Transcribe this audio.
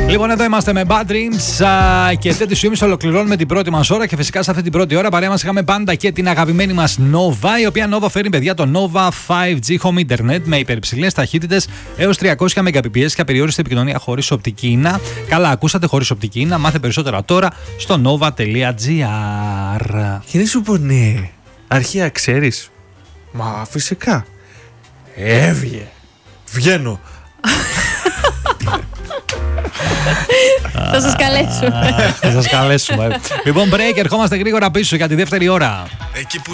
Λοιπόν, εδώ είμαστε με Bad Dreams και τέτοιο σημείο ολοκληρώνουμε την πρώτη μας ώρα. Και φυσικά σε αυτή την πρώτη ώρα παρέα μας είχαμε πάντα και την αγαπημένη μας Nova, η οποία Nova φέρνει, παιδιά, το Nova 5G Home Internet με υπερυψηλές ταχύτητες έως 300 Mbps και απεριόριστη επικοινωνία χωρίς οπτική ίνα. Καλά, ακούσατε, χωρίς οπτική ίνα. Μάθε περισσότερα τώρα στο nova.gr. Και σου πω ναι. Αρχαία ξέρεις. Μα φυσικά. Έβγε. Βγαίνω. Θα σας καλέσουμε. Θα σας καλέσουμε. Λοιπόν, break, ερχόμαστε γρήγορα πίσω για τη δεύτερη ώρα.